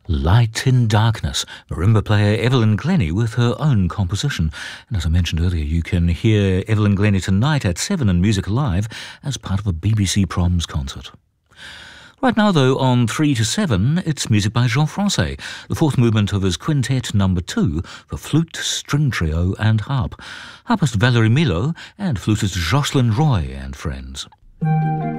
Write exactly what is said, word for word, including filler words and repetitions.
Light in Darkness, marimba player Evelyn Glennie with her own composition. And as I mentioned earlier, you can hear Evelyn Glennie tonight at seven in Music Alive as part of a B B C Proms concert. Right now, though, on three to seven, it's music by Jean Francais, the fourth movement of his Quintet number two for flute, string trio and harp. Harpist Valerie Milo and flutist Jocelyn Roy and friends.